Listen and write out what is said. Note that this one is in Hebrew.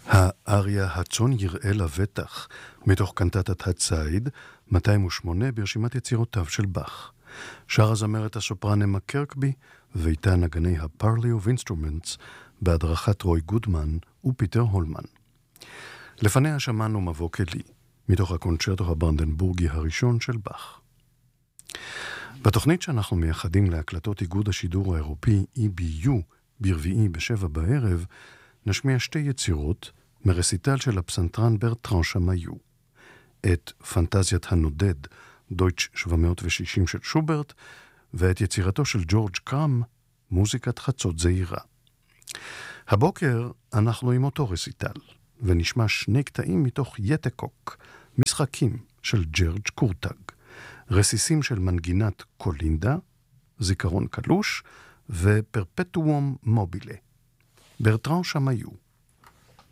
האריה הצאן יראה לבטח, מתוך קנטטת הציד, 208 ברשימת יצירותיו של באך. שר הזמרת הסופרן אמה קרקבי, ואיתה נגני הפרלי אוף אינסטרומנטס, בהדרכת רוי גודמן ופיטר הולמן. לפניה שמענו מבוא כלי, מתוך הקונצ'רטו הברנדנבורגי הראשון של באך. בתוכנית שאנחנו מייחדים להקלטות איגוד השידור האירופי EBU ברביעי ב7 בערב, נשמיע שתי יצירות מרסיטל של הפסנתרן ברטרן שמאיו. את פנטזיית הנודד, דויטש 760 של שוברט, ואת יצירתו של ג'ורג' קראם, מוזיקת חצות זעירה. הבוקר אנחנו עם אותו רסיטל, ונשמע שני קטעים מתוך יתקוק, משחקים של ג'רג' קורטג, רסיסים של מנגינת קולינדה, זיכרון קלוש ופרפטואום מובילה. ברטרן שמאיו.